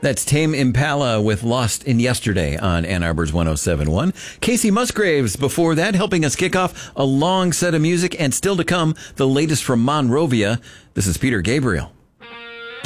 That's Tame Impala with Lost in Yesterday on Ann Arbor's 107.1. Casey Musgraves before that, helping us kick off a long set of music, and still to come, the latest from Monrovia. This is Peter Gabriel.